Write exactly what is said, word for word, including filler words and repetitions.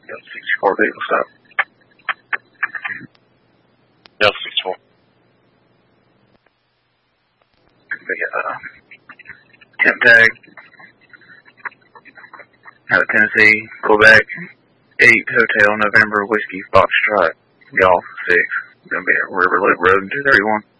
Delta sixty-four, vehicle stop. Delta sixty-four. Uh, temp tag. Out of Tennessee, Quebec, eight Hotel November Whiskey Foxtrot Golf six. Gonna be at River Loop Road two thirty-one.